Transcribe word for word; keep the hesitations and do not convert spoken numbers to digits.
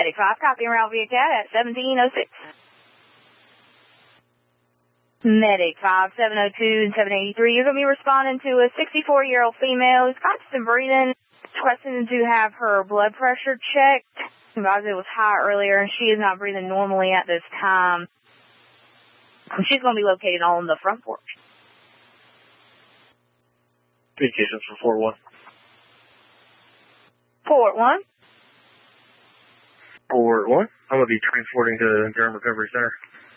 Medic five, copy around via cat at seventeen oh six. Medic five, seven oh two and seven eighty-three, you're going to be responding to a sixty-four-year-old female who's got some breathing, requesting to have her blood pressure checked. Advised it was high earlier, and she is not breathing normally at this time. She's going to be located on the front porch. Communications for Fort one. Fort one. Fort one. I'm going to be transporting to Durham Recovery Center.